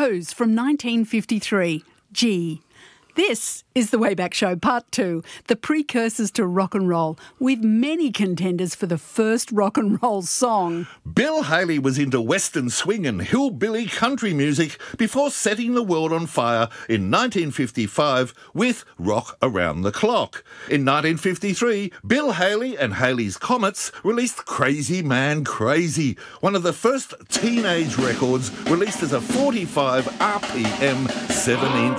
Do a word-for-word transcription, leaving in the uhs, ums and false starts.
Rose from nineteen fifty-three, G. This is the Wayback Show Part two, the precursors to rock and roll, with many contenders for the first rock and roll song. Bill Haley was into western swing and hillbilly country music before setting the world on fire in nineteen fifty-five with Rock Around the Clock. In nineteen fifty-three, Bill Haley and Haley's Comets released Crazy Man Crazy, one of the first teenage records released as a forty-five R P M seven inch